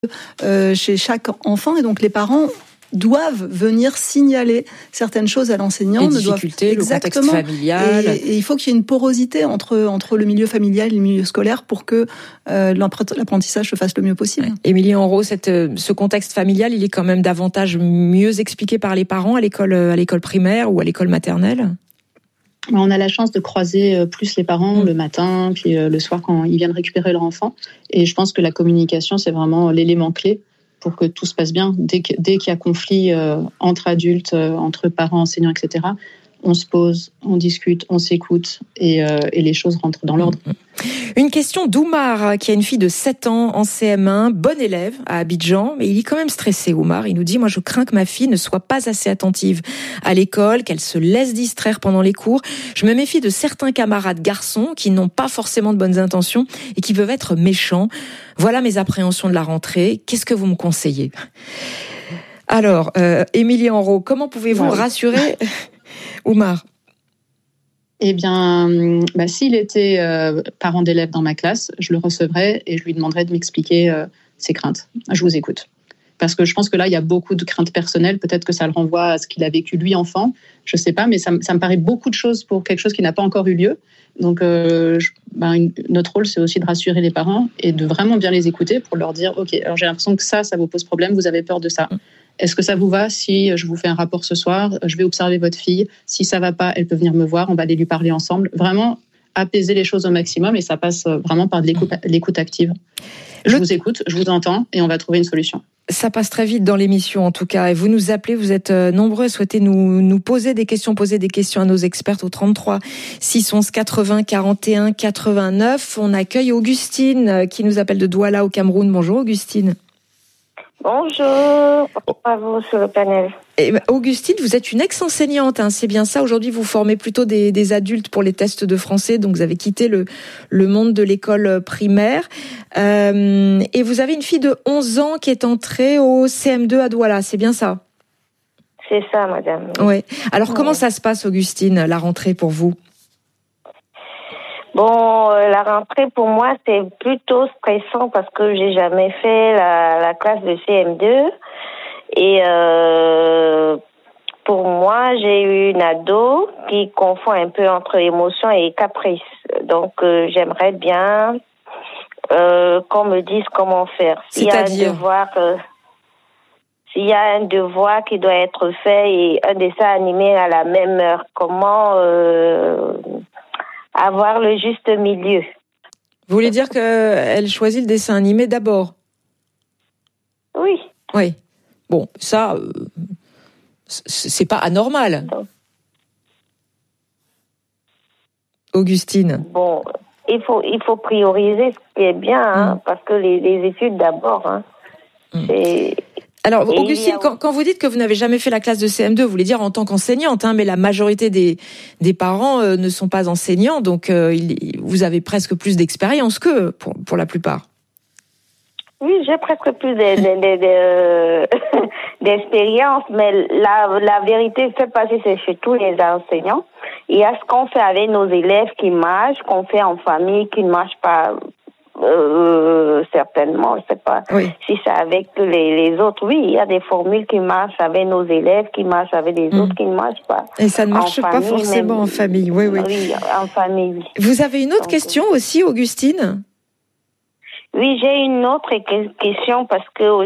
chez chaque enfant, et donc les parents doivent venir signaler certaines choses à l'enseignant. Les difficultés, le contexte familial. Et il faut qu'il y ait une porosité entre le milieu familial et le milieu scolaire pour que l'apprentissage se fasse le mieux possible. Ouais. Émilie Henrot, ce contexte familial, il est quand même davantage mieux expliqué par les parents à l'école primaire ou à l'école maternelle ? On a la chance de croiser plus les parents le matin, puis le soir quand ils viennent récupérer leur enfant. Et je pense que la communication, c'est vraiment l'élément clé pour que tout se passe bien. Dès qu'il y a conflit entre adultes, entre parents, enseignants, etc., on se pose, on discute, on s'écoute et les choses rentrent dans l'ordre. Une question d'Oumar, qui a une fille de 7 ans en CM1, bonne élève à Abidjan, mais il est quand même stressé, Oumar. Il nous dit, moi je crains que ma fille ne soit pas assez attentive à l'école, qu'elle se laisse distraire pendant les cours. Je me méfie de certains camarades garçons qui n'ont pas forcément de bonnes intentions et qui peuvent être méchants. Voilà mes appréhensions de la rentrée. Qu'est-ce que vous me conseillez ? Alors, Émilie Henrot, comment pouvez-vous rassurer Oumar ? Eh bien, s'il était parent d'élève dans ma classe, je le recevrais et je lui demanderais de m'expliquer ses craintes. Je vous écoute. Parce que je pense que là, il y a beaucoup de craintes personnelles. Peut-être que ça le renvoie à ce qu'il a vécu lui enfant. Je ne sais pas, mais ça me paraît beaucoup de choses pour quelque chose qui n'a pas encore eu lieu. Donc, notre rôle, c'est aussi de rassurer les parents et de vraiment bien les écouter pour leur dire « Ok, alors j'ai l'impression que ça vous pose problème, vous avez peur de ça. Est-ce que ça vous va si je vous fais un rapport ce soir ? Je vais observer votre fille. Si ça ne va pas, elle peut venir me voir. On va aller lui parler ensemble. » Vraiment apaiser les choses au maximum et ça passe vraiment par de l'écoute active. Je vous écoute, je vous entends et on va trouver une solution. Ça passe très vite dans l'émission en tout cas. Et vous nous appelez, vous êtes nombreux à souhaiter nous poser des questions à nos experts au 33 611 80 41 89. On accueille Augustine qui nous appelle de Douala au Cameroun. Bonjour Augustine. Bonjour, à vous sur le panel. Et Augustine, vous êtes une ex-enseignante, hein, c'est bien ça. Aujourd'hui, vous formez plutôt des adultes pour les tests de français, donc vous avez quitté le monde de l'école primaire. Et vous avez une fille de 11 ans qui est entrée au CM2 à Douala, c'est bien ça ? C'est ça, madame. Ouais. Alors, comment ça se passe, Augustine, la rentrée pour vous ? Bon, la rentrée pour moi c'est plutôt stressant parce que j'ai jamais fait la classe de CM2 et pour moi j'ai eu une ado qui confond un peu entre émotion et caprice. Donc j'aimerais bien qu'on me dise comment faire. S'il y a un devoir qui doit être fait et un dessin animé à la même heure, comment avoir le juste milieu. Vous voulez dire qu'elle choisit le dessin animé d'abord ? Oui. Oui. Bon, ça, c'est pas anormal. Augustine. Bon, il faut prioriser ce qui est bien, parce que les études d'abord. Alors, Augustine, quand vous dites que vous n'avez jamais fait la classe de CM2, vous voulez dire en tant qu'enseignante, mais la majorité des parents ne sont pas enseignants, donc vous avez presque plus d'expérience qu'eux, pour la plupart. Oui, j'ai presque plus d'expérience, mais la vérité, c'est pas si c'est chez tous les enseignants. Il y a ce qu'on fait avec nos élèves qui marchent, qu'on fait en famille, qui ne marchent pas. Certainement, je sais pas si c'est avec les autres. Oui, il y a des formules qui marchent avec nos élèves, qui marchent avec les autres, qui ne marchent pas. Et ça ne marche pas forcément en famille. Oui. Oui, en famille, oui. Vous avez une autre question aussi, Augustine ? Oui, j'ai une autre question parce que